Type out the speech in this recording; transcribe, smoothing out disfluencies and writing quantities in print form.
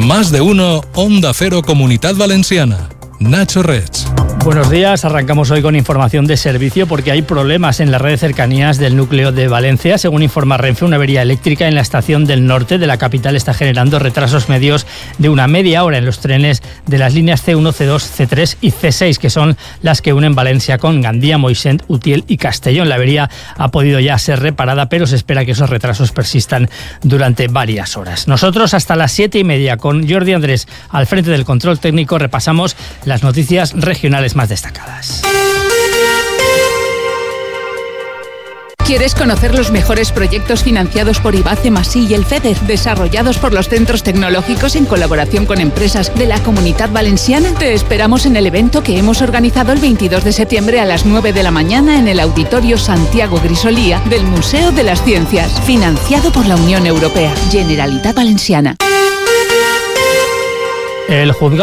Más de uno, Onda Cero Comunitat Valenciana. Nacho Reig. Buenos días, arrancamos hoy con información de servicio porque hay problemas en la red de cercanías del núcleo de Valencia. Según informa Renfe, una avería eléctrica en la estación del norte de la capital está generando retrasos medios de una media hora en los trenes de las líneas C1, C2, C3 y C6, que son las que unen Valencia con Gandía, Moixent, Utiel y Castellón. La avería ha podido ya ser reparada, pero se espera que esos retrasos persistan durante varias horas. Nosotros hasta las 7:30 con Jordi Andrés al frente del control técnico repasamos las noticias regionales más destacadas. ¿Quieres conocer los mejores proyectos financiados por IBACE, Masí y el FEDER, desarrollados por los centros tecnológicos en colaboración con empresas de la Comunitat Valenciana? Te esperamos en el evento que hemos organizado el 22 de septiembre a las 9 de la mañana en el Auditorio Santiago Grisolía del Museo de las Ciencias, financiado por la Unión Europea. Generalitat Valenciana. El juzgado